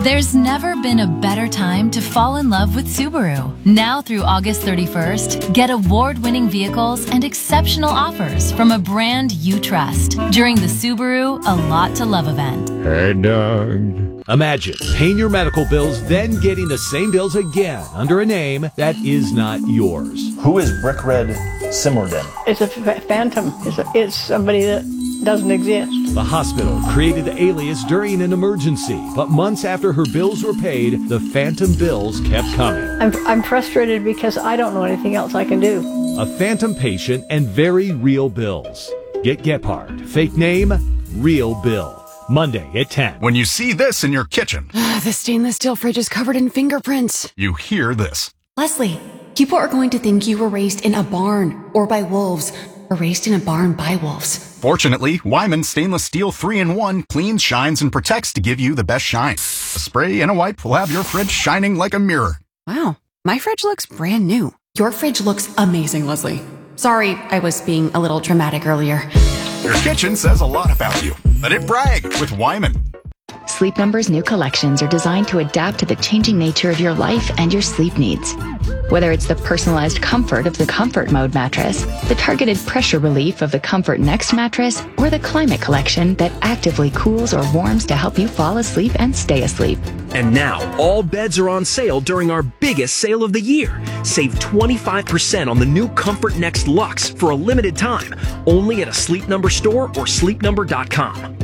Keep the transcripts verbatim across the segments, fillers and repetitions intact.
There's never been a better time to fall in love with Subaru. Now through August thirty-first, get award-winning vehicles and exceptional offers from a brand you trust during the Subaru A Lot to Love event. Hey, Doug. Imagine paying your medical bills, then getting the same bills again under a name that is not yours. Who is Brick Red Simmerden? It's a f- phantom. It's, a, it's somebody that doesn't exist. The hospital created the alias during an emergency, but months after her bills were paid, the phantom bills kept coming. I'm, I'm frustrated because I don't know anything else I can do. A phantom patient and very real bills. Get Gephardt. Fake name, real bill. Monday at ten. When you see this in your kitchen, the stainless steel fridge is covered in fingerprints. You hear this. Leslie, people are going to think you were raised in a barn or by wolves or raised in a barn by wolves. Fortunately, Wyman Stainless Steel three in one cleans, shines, and protects to give you the best shine. A spray and a wipe will have your fridge shining like a mirror. Wow, my fridge looks brand new. Your fridge looks amazing, Leslie. Sorry, I was being a little dramatic earlier. Your kitchen says a lot about you. Let it brag with Wyman. Sleep Number's new collections are designed to adapt to the changing nature of your life and your sleep needs. Whether it's the personalized comfort of the Comfort Mode mattress, the targeted pressure relief of the Comfort Next mattress, or the Climate Collection that actively cools or warms to help you fall asleep and stay asleep. And now, all beds are on sale during our biggest sale of the year. Save twenty-five percent on the new Comfort Next Luxe for a limited time, only at a Sleep Number store or sleep number dot com.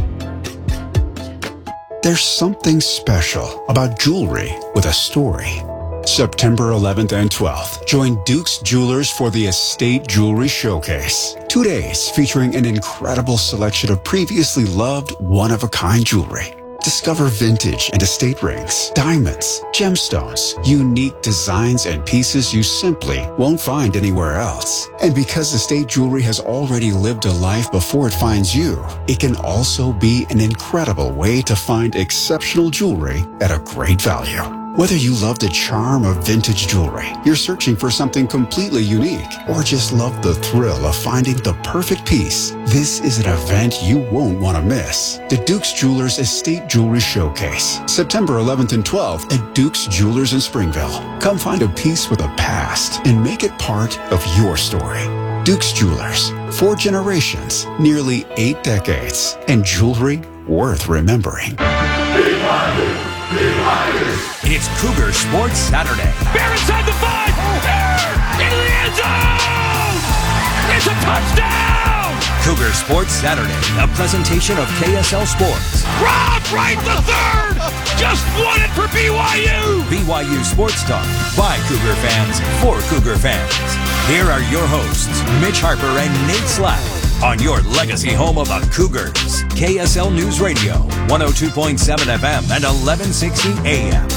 There's something special about jewelry with a story. September eleventh and twelfth, join Duke's Jewelers for the Estate Jewelry Showcase. Two days featuring an incredible selection of previously loved, one-of-a-kind jewelry. Discover vintage and estate rings, diamonds, gemstones, unique designs, and pieces you simply won't find anywhere else. And because estate jewelry has already lived a life before it finds you, it can also be an incredible way to find exceptional jewelry at a great value. Whether you love the charm of vintage jewelry, you're searching for something completely unique, or just love the thrill of finding the perfect piece, this is an event you won't want to miss. The Duke's Jewelers Estate Jewelry Showcase, September eleventh and twelfth at Duke's Jewelers in Springville. Come find a piece with a past and make it part of your story. Duke's Jewelers, four generations, nearly eight decades, and jewelry worth remembering. It's Cougar Sports Saturday. Bear inside the five. Bear into the end zone. It's a touchdown. Cougar Sports Saturday, a presentation of K S L Sports. Rob Wright the third just won it for B Y U. B Y U Sports Talk by Cougar fans for Cougar fans. Here are your hosts, Mitch Harper and Nate Slack, on your legacy home of the Cougars. K S L News Radio, one oh two point seven F M and eleven sixty A M.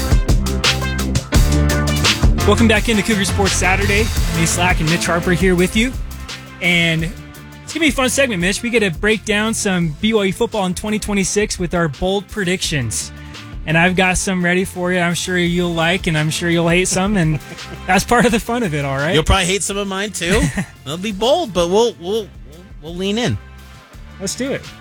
Welcome back into Cougar Sports Saturday. Nate Slack and Mitch Harper here with you. And it's going to be a fun segment, Mitch. We get to break down some B Y U football in twenty twenty-six with our bold predictions. And I've got some ready for you. I'm sure you'll like, and I'm sure you'll hate some, and that's part of the fun of it, all right? You'll probably hate some of mine, too. They'll be bold, but we'll, we'll, we'll, we'll lean in. Let's do it.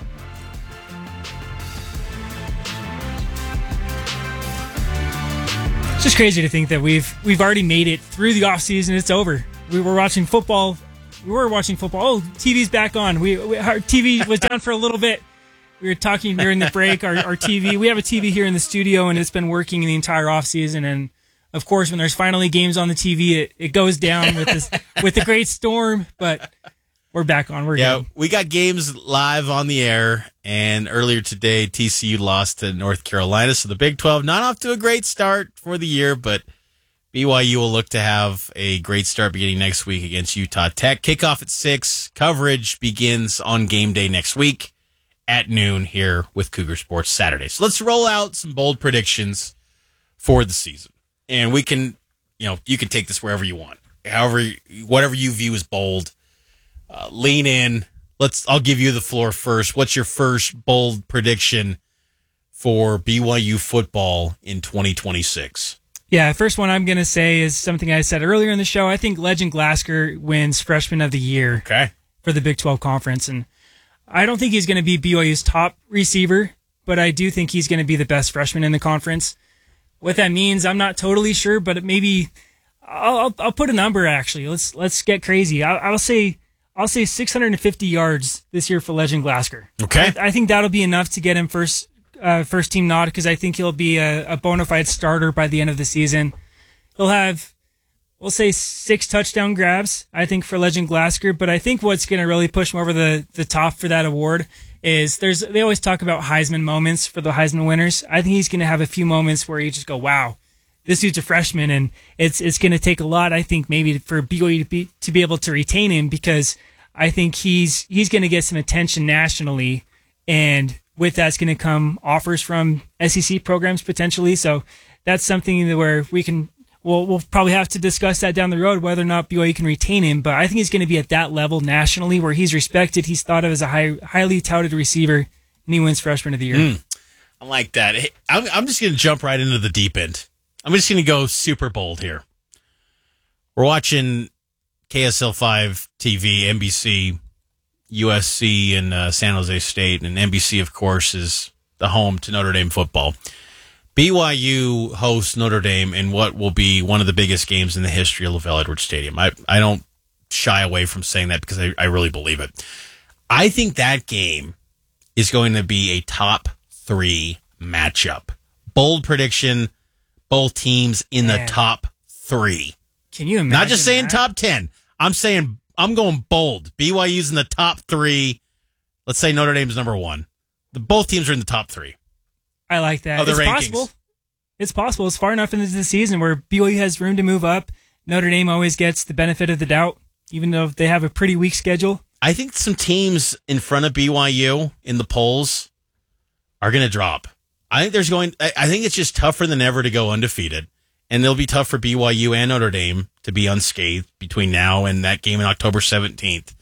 It's just crazy to think that we've we've already made it through the offseason. It's over. We were watching football. We were watching football. Oh, T V's back on. We, we our T V was down for a little bit. We were talking during the break. Our, our T V. We have a T V here in the studio, and it's been working the entire offseason. And of course, when there's finally games on the T V, it, it goes down with this with the great storm. But we're back on. We're yeah. good. We got games live on the air, and earlier today, T C U lost to North Carolina. So the Big twelve not off to a great start for the year, but B Y U will look to have a great start beginning next week against Utah Tech. Kickoff at six. Coverage begins on game day next week at noon here with Cougar Sports Saturday. So let's roll out some bold predictions for the season. And we can, you know, you can take this wherever you want. However, whatever you view as bold, uh, lean in. Let's, I'll give you the floor first. What's your first bold prediction for B Y U football in twenty twenty-six? Yeah, first one I'm going to say is something I said earlier in the show. I think Legend Glasgow wins Freshman of the Year okay. for the Big twelve Conference. And I don't think he's going to be B Y U's top receiver, but I do think he's going to be the best freshman in the conference. What that means, I'm not totally sure, but maybe I'll, I'll, I'll put a number. Actually, let's let's get crazy. I'll, I'll say I'll say six hundred fifty yards this year for Legend Glasgow. Okay, I, I think that'll be enough to get him first uh, first team nod because I think he'll be a, a bona fide starter by the end of the season. He'll have, we'll say, six touchdown grabs, I think, for Legend Glasgow. But I think what's going to really push him over the, the top for that award is there's they always talk about Heisman moments for the Heisman winners. I think he's going to have a few moments where you just go, wow, this dude's a freshman, and it's it's going to take a lot, I think, maybe for B Y U to be, to be able to retain him because I think he's he's going to get some attention nationally, and with that's going to come offers from S E C programs potentially. So that's something where we can We'll, we'll probably have to discuss that down the road, whether or not B Y U can retain him. But I think he's going to be at that level nationally where he's respected. He's thought of as a high, highly touted receiver, and he wins Freshman of the Year. Mm, I like that. Hey, I'm, I'm just going to jump right into the deep end. I'm just going to go super bold here. We're watching K S L five T V, N B C, U S C, and uh, San Jose State. And N B C, of course, is the home to Notre Dame football. B Y U hosts Notre Dame in what will be one of the biggest games in the history of LaVell Edwards Stadium. I, I don't shy away from saying that because I, I really believe it. I think that game is going to be a top three matchup. Bold prediction, both teams in Man. the top three. Can you imagine? Not just saying that? top ten. I'm saying I'm going bold. B Y U's in the top three. Let's say Notre Dame's number one. The, both teams are in the top three. I like that. Of the it's rankings. possible. It's possible. It's far enough into the season where B Y U has room to move up. Notre Dame always gets the benefit of the doubt, even though they have a pretty weak schedule. I think some teams in front of B Y U in the polls are going to drop. I think there's going. I think it's just tougher than ever to go undefeated, and it'll be tough for B Y U and Notre Dame to be unscathed between now and that game on October seventeenth.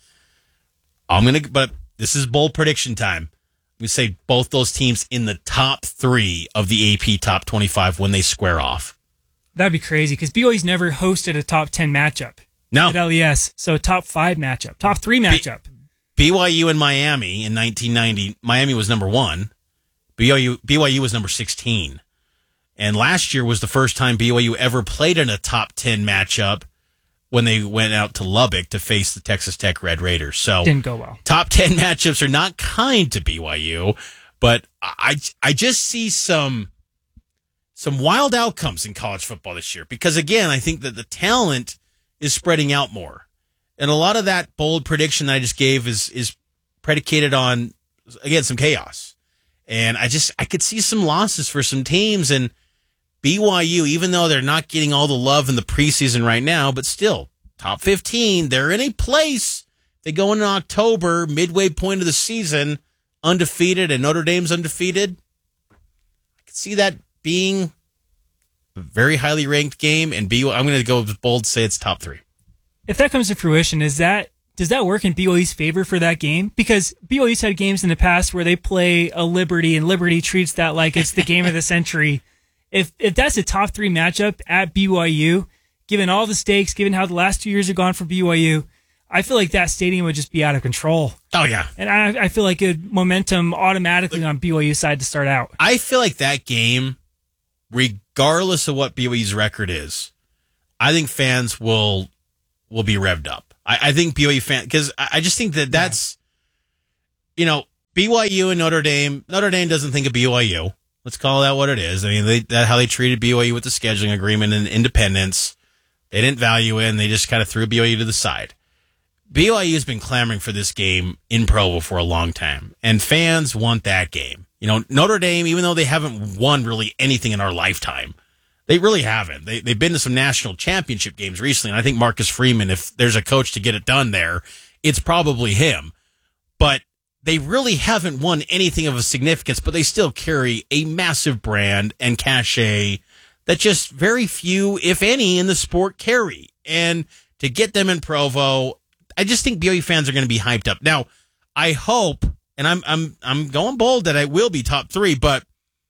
I'm gonna, but this is bold prediction time. We say both those teams in the top three of the A P top twenty-five when they square off. That'd be crazy because B Y U's never hosted a top ten matchup. No. At L E S, so top five matchup, top three matchup. B- BYU and Miami in nineteen ninety, Miami was number one. B Y U, B Y U was number sixteen. And last year was the first time B Y U ever played in a top ten matchup when they went out to Lubbock to face the Texas Tech Red Raiders. So didn't go well. Top ten matchups are not kind to B Y U, but I I just see some some wild outcomes in college football this year because again, I think that the talent is spreading out more. And a lot of that bold prediction that I just gave is is predicated on again some chaos. And I just I could see some losses for some teams and B Y U, even though they're not getting all the love in the preseason right now, but still, top fifteen, they're in a place. They go in October, midway point of the season, undefeated, and Notre Dame's undefeated. I could see that being a very highly ranked game, and B Y U, I'm going to go bold, say it's top three. If that comes to fruition, is that does that work in B Y U's favor for that game? Because B Y U's had games in the past where they play a Liberty, and Liberty treats that like it's the game of the century. If if that's a top three matchup at B Y U, given all the stakes, given how the last two years have gone for B Y U, I feel like that stadium would just be out of control. Oh, yeah. And I, I feel like good momentum automatically on B Y U's side to start out. I feel like that game, regardless of what B Y U's record is, I think fans will will be revved up. I, I think B Y U fans, because I, I just think that that's, yeah. you know, B Y U and Notre Dame, Notre Dame doesn't think of B Y U. Let's call that what it is. I mean, they, that how they treated B Y U with the scheduling agreement and independence. They didn't value it, and they just kind of threw B Y U to the side. B Y U has been clamoring for this game in Provo for a long time, and fans want that game. You know, Notre Dame, even though they haven't won really anything in our lifetime, they really haven't. They, they've been to some national championship games recently, and I think Marcus Freeman, if there's a coach to get it done there, it's probably him. But they really haven't won anything of a significance, but they still carry a massive brand and cachet that just very few, if any, in the sport carry. And to get them in Provo, I just think B Y U fans are going to be hyped up. Now, I hope, and I'm I'm I'm going bold that I will be top three, but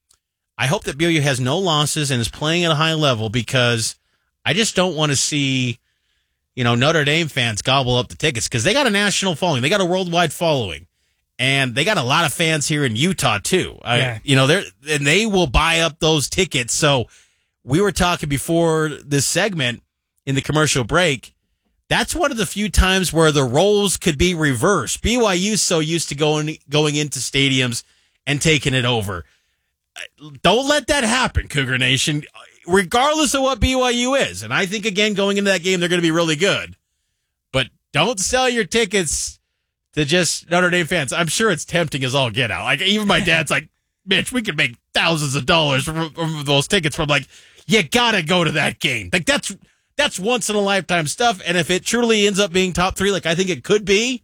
I hope that B Y U has no losses and is playing at a high level because I just don't want to see, you know, Notre Dame fans gobble up the tickets because they got a national following, they got a worldwide following. And they got a lot of fans here in Utah too. Yeah. I, you know, they're and they will buy up those tickets. So we were talking before this segment in the commercial break. That's one of the few times where the roles could be reversed. B Y U's so used to going going into stadiums and taking it over. Don't let that happen, Cougar Nation, regardless of what B Y U is. And I think, again, going into that game, they're going to be really good. But don't sell your tickets to just Notre Dame fans. I'm sure it's tempting as all get out. Like, even my dad's like, Mitch, we could make thousands of dollars from, from those tickets. From like, you got to go to that game. Like, that's... That's once in a lifetime stuff, and if it truly ends up being top three, like I think it could be,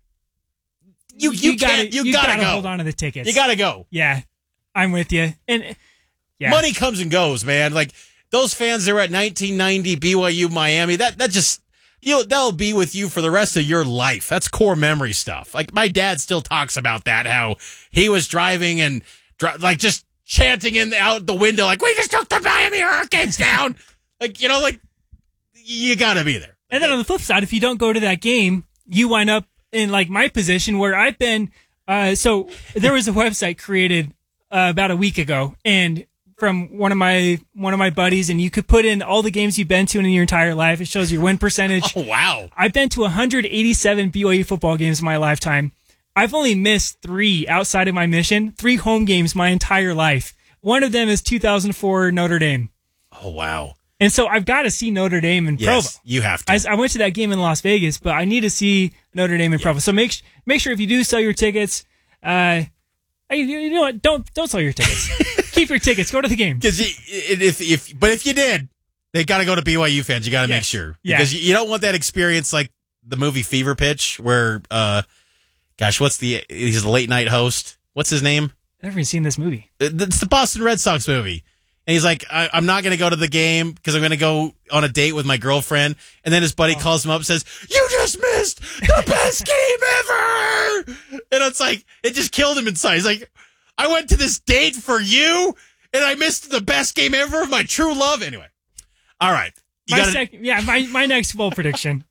you you, you can't gotta, you, you gotta, gotta go. hold on to the tickets. You gotta go. Yeah, I'm with you. And yeah, money comes and goes, man. Like those fans that were at nineteen ninety B Y U Miami, that that just you know, that'll be with you for the rest of your life. That's core memory stuff. Like my dad still talks about that, how he was driving and dri- like just chanting in the, out the window, like we just took the Miami Hurricanes down. Like you know, like. You got to be there. And then on the flip side, if you don't go to that game, you wind up in like my position where I've been. Uh, so there was a website created uh, about a week ago, and from one of my one of my buddies, and you could put in all the games you've been to in your entire life. It shows your win percentage. Oh wow! I've been to one hundred eighty-seven B Y U football games in my lifetime. I've only missed three outside of my mission, three home games my entire life. One of them is two thousand four Notre Dame. Oh wow! And so I've got to see Notre Dame in Provo. Yes, you have to. I, I went to that game in Las Vegas, but I need to see Notre Dame in yeah. Provo. So make make sure if you do sell your tickets, uh, you, you know what? Don't don't sell your tickets. Keep your tickets. Go to the game. Because if if but if you did, they got to go to B Y U fans. You got to yes. make sure yeah. because you, you don't want that experience like the movie Fever Pitch, where uh, gosh, what's the he's the late night host? What's his name? I've never even seen this movie. It's the Boston Red Sox movie. And he's like, I, I'm not going to go to the game because I'm going to go on a date with my girlfriend. And then his buddy oh. calls him up and says, you just missed the best game ever. And it's like, it just killed him inside. He's like, I went to this date for you and I missed the best game ever of my true love. Anyway. All right. You my gotta... sec- yeah, my, my next bold prediction.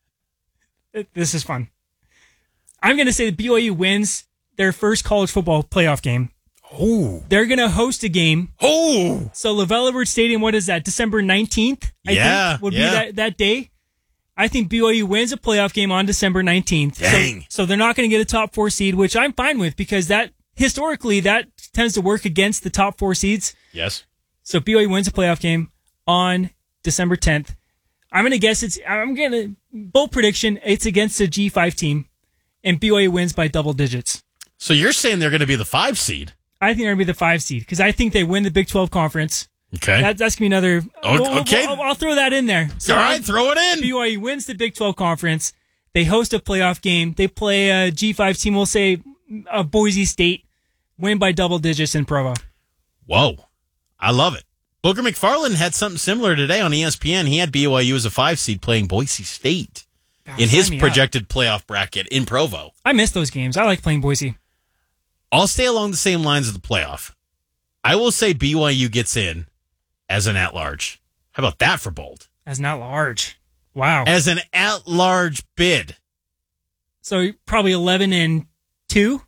This is fun. I'm going to say that B Y U wins their first college football playoff game. Oh, they're going to host a game. Oh, so LaVell Edwards Stadium, what is that? December nineteenth, I yeah, think, would yeah. be that, that day. I think B Y U wins a playoff game on December nineteenth. Dang. So, so they're not going to get a top four seed, which I'm fine with because that historically that tends to work against the top four seeds. Yes. So B Y U wins a playoff game on December tenth. I'm going to guess it's, I'm going to, bold prediction, it's against a G five team, and B Y U wins by double digits. So you're saying they're going to be the five seed? I think they're going to be the five seed because I think they win the Big twelve conference. Okay. That, that's going to be another. Okay. okay. I'll, I'll throw that in there. So All right, throw it in. B Y U wins the Big twelve conference. They host a playoff game. They play a G five team, we'll say a Boise State, win by double digits in Provo. Whoa. I love it. Booker McFarland had something similar today on E S P N. He had B Y U as a five seed playing Boise State God, in his projected up. playoff bracket in Provo. I miss those games. I like playing Boise. I'll stay along the same lines of the playoff. I will say B Y U gets in as an at-large. How about that for bold? As an at-large. Wow. As an at-large bid. So probably eleven and two?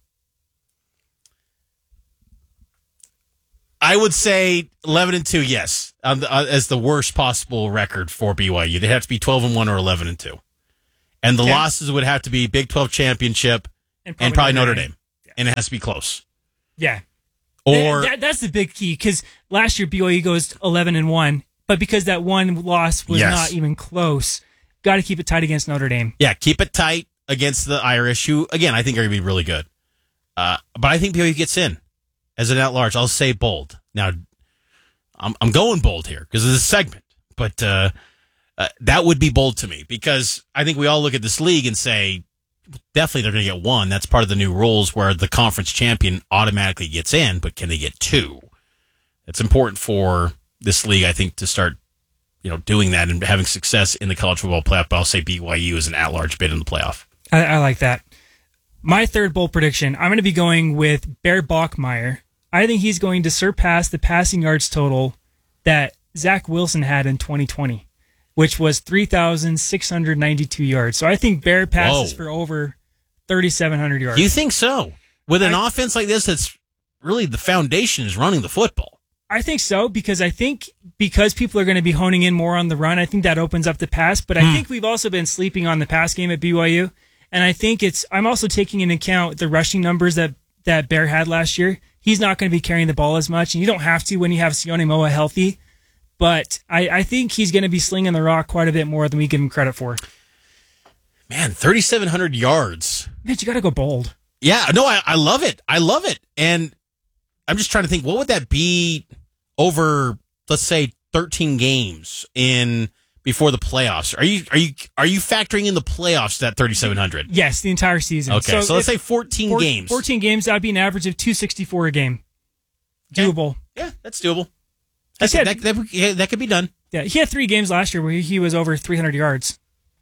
I would say eleven and two, yes, um, uh, as the worst possible record for B Y U. They'd have to be twelve and one or eleven and two. And the yeah. losses would have to be Big twelve championship and probably, and probably Notre Dame. Dame. Yeah. And it has to be close. Yeah. Or that, that's the big key because last year B Y U goes eleven and one, but because that one loss was yes. not even close, got to keep it tight against Notre Dame. Yeah, keep it tight against the Irish, who, again, I think are going to be really good. Uh, but I think B Y U gets in as an at-large. I'll say bold. Now, I'm I'm going bold here because of this segment, but uh, uh, that would be bold to me because I think we all look at this league and say, definitely they're going to get one. That's part of the new rules where the conference champion automatically gets in, but can they get two? It's important for this league, I think, to start, you know, doing that and having success in the college football playoff. But I'll say B Y U is an at-large bid in the playoff. I, I like that. My third bold prediction, I'm going to be going with Bear Bachmeier. I think he's going to surpass the passing yards total that Zach Wilson had in twenty twenty. Which was three thousand six hundred ninety-two yards. So I think Bear passes Whoa. for over thirty-seven hundred yards. You think so? With an I, offense like this, that's really the foundation is running the football. I think so, because I think because people are going to be honing in more on the run, I think that opens up the pass. But I Hmm. think we've also been sleeping on the pass game at B Y U. And I think it's, I'm also taking into account the rushing numbers that, that Bear had last year. He's not going to be carrying the ball as much, and you don't have to when you have Sione Moa healthy. But I, I think he's going to be slinging the rock quite a bit more than we give him credit for. Man, thirty-seven hundred yards. Man, you got to go bold. Yeah, no, I, I love it. I love it. And I'm just trying to think, what would that be over, let's say, thirteen games in before the playoffs? Are you are you are you factoring in the playoffs that thirty-seven hundred? Yes, the entire season. Okay, so, so let's say fourteen four, games. fourteen games, that'd be an average of two sixty-four a game. Doable. Yeah, that's doable. That's, had, that, that, yeah, that could be done. Yeah, he had three games last year where he was over three hundred yards.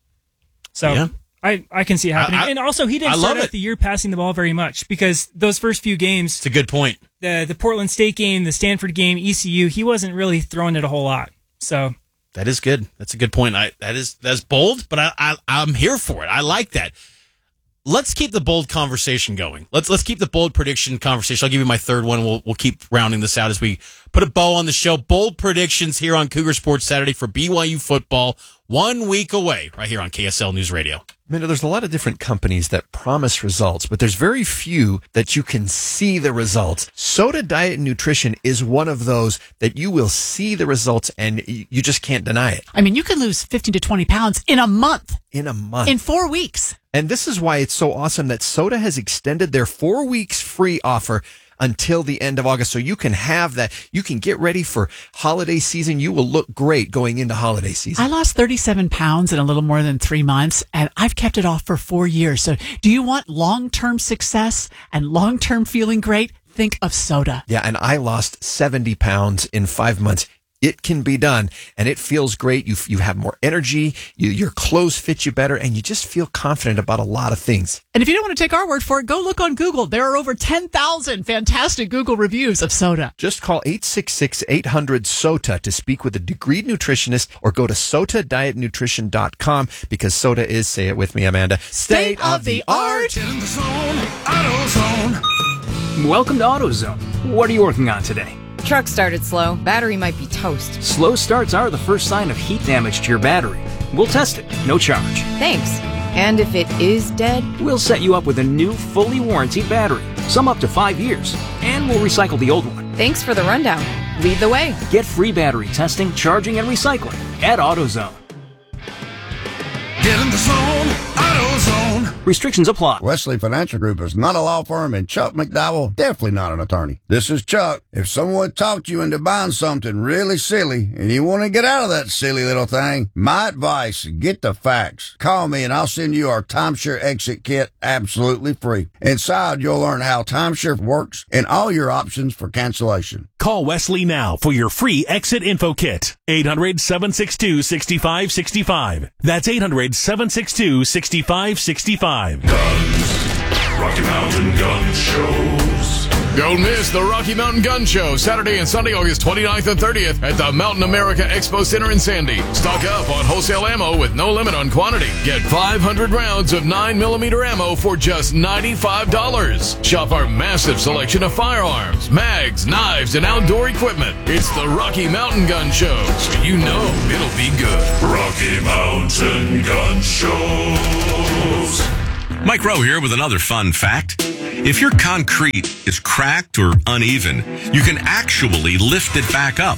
So yeah. I, I can see it happening. I, I, and also, he didn't I start love out it. the year passing the ball very much, because those first few games, It's a good point. the the Portland State game, the Stanford game, E C U, he wasn't really throwing it a whole lot. So That is good. That's a good point. I that is that's bold, but I, I I'm here for it. I like that. Let's keep the bold conversation going. Let's let's keep the bold prediction conversation. I'll give you my third one. We'll we'll keep rounding this out as we put a bow on the show. Bold predictions here on Cougar Sports Saturday for B Y U football. One week away, right here on K S L News Radio. Minna, there's a lot of different companies that promise results, but there's very few that you can see the results. Soda Diet and Nutrition is one of those that you will see the results and you just can't deny it. I mean, you can lose fifteen to twenty pounds in a month. In a month. In four weeks. And this is why it's so awesome that Soda has extended their four weeks free offer until the end of August. So you can have that. You can get ready for holiday season. You will look great going into holiday season. I lost thirty-seven pounds in a little more than three months, and I've kept it off for four years. So do you want long-term success and long-term feeling great? Think of Soda. Yeah, and I lost seventy pounds in five months. It can be done, and it feels great. You you have more energy, you, your clothes fit you better, and you just feel confident about a lot of things. And if you don't want to take our word for it, go look on Google. There are over ten thousand fantastic Google reviews of Soda. Just call eight six six, eight hundred, S O T A to speak with a degreed nutritionist, or go to sota diet nutrition dot com, because Soda is, say it with me, Amanda, State of the art. Welcome to AutoZone. What are you working on today? Truck started slow. Battery might be toast. Slow starts are the first sign of heat damage to your battery. We'll test it, no charge. Thanks. And if it is dead? We'll set you up with a new, fully warranted battery, some up to five years, and we'll recycle the old one. Thanks for the rundown. Lead the way. Get free battery testing, charging, and recycling at AutoZone. Get in the zone, AutoZone. Restrictions apply. Wesley Financial Group is not a law firm, and Chuck McDowell definitely not an attorney. This is Chuck. If someone talked you into buying something really silly and you want to get out of that silly little thing, my advice, get the facts. Call me and I'll send you our timeshare exit kit absolutely free. Inside, you'll learn how timeshare works and all your options for cancellation. Call Wesley now for your free exit info kit. eight hundred, seven six two, six five six five. That's eight hundred, seven six two, six five six five. Rocky Mountain Gun Shows. Don't miss the Rocky Mountain Gun Show, Saturday and Sunday, August twenty-ninth and thirtieth at the Mountain America Expo Center in Sandy. Stock up on wholesale ammo with no limit on quantity. Get five hundred rounds of nine millimeter ammo for just ninety-five dollars. Shop our massive selection of firearms, mags, knives, and outdoor equipment. It's the Rocky Mountain Gun Show, so you know it'll be good. Rocky Mountain Gun Shows. Mike Rowe here with another fun fact. If your concrete is cracked or uneven, you can actually lift it back up.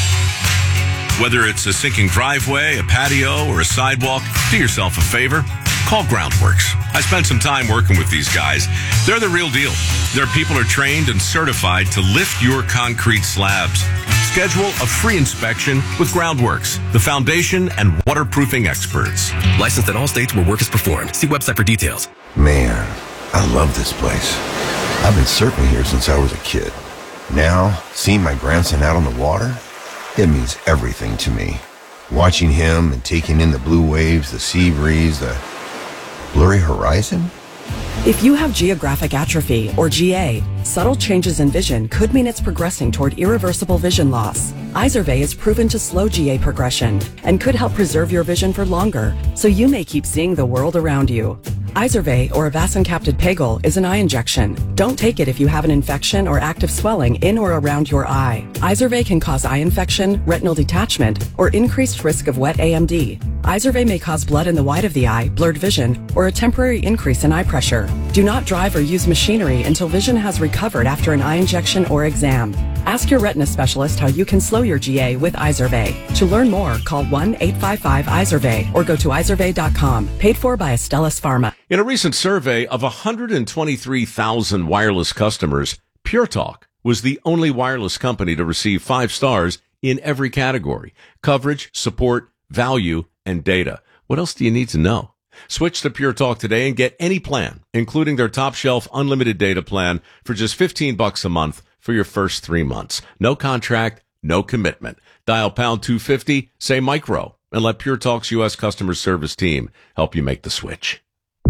Whether it's a sinking driveway, a patio, or a sidewalk, do yourself a favor. Call Groundworks. I spent some time working with these guys. They're the real deal. Their people are trained and certified to lift your concrete slabs. Schedule a free inspection with Groundworks, the foundation and waterproofing experts. Licensed in all states where work is performed. See website for details. Man, I love this place. I've been surfing here since I was a kid. Now, seeing my grandson out on the water, it means everything to me. Watching him and taking in the blue waves, the sea breeze, the blurry horizon. If you have geographic atrophy, or G A, subtle changes in vision could mean it's progressing toward irreversible vision loss. Izervay is proven to slow G A progression and could help preserve your vision for longer, so you may keep seeing the world around you. Izervay, or avacincaptad pegol, is an eye injection. Don't take it if you have an infection or active swelling in or around your eye. Izervay can cause eye infection, retinal detachment, or increased risk of wet A M D. Izervay may cause blood in the white of the eye, blurred vision, or a temporary increase in eye pressure. Do not drive or use machinery until vision has recovered after an eye injection or exam. Ask your retina specialist how you can slow your G A with Izervay. To learn more, call one eight five five Izervay or go to izervay dot com. Paid for by Astellas Pharma. In a recent survey of one hundred twenty-three thousand wireless customers, Pure Talk was the only wireless company to receive five stars in every category: coverage, support, value, and data. What else do you need to know? Switch to Pure Talk today and get any plan, including their top shelf unlimited data plan, for just fifteen bucks a month for your first three months. No contract, no commitment. Dial pound two fifty, say micro, and let Pure Talk's U S customer service team help you make the switch.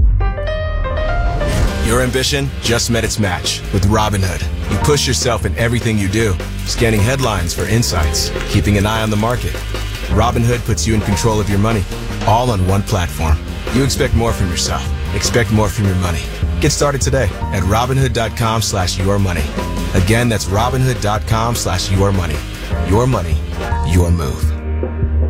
Your ambition just met its match with Robinhood. You push yourself in everything you do, scanning headlines for insights, keeping an eye on the market. Robinhood puts you in control of your money, all on one platform. You expect more from yourself. Expect more from your money. Get started today at Robinhood.com slash your money. Again, that's Robinhood.com slash your money. Your money, your move.